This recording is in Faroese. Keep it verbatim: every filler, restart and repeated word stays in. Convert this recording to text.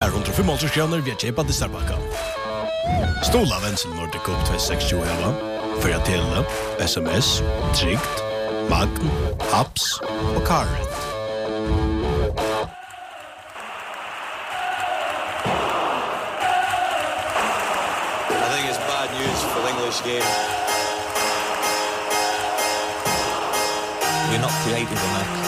fær hundre og femoghalvtreds kroner via kjepa til Starbakka. Stola Vensel Nordic Cup två tusen sextio för att tele, sms, trygt, magn, apps och current. I think it's bad news for the English game. We're not creative enough.